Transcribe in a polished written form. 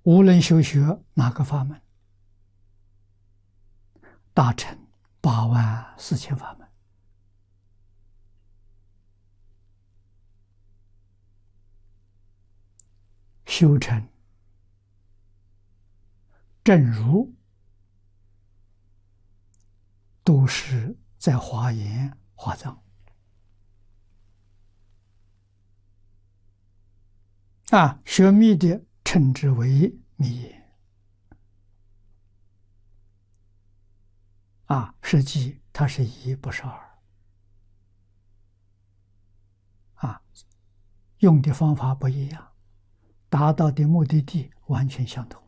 无论修学哪个法门，大乘84000法门，修成正如都是在华严、华藏学密的称之为密言实际它是一不是二用的方法不一样，达到的目的地完全相同。